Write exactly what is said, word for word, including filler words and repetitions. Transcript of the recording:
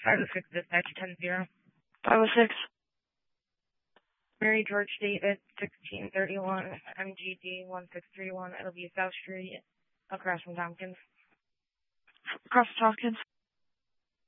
five oh six dispatch ten zero. five oh six. Mary George David, sixteen thirty-one, M G D one six three one. It'll be South Street, across from Tompkins. Across from Tompkins.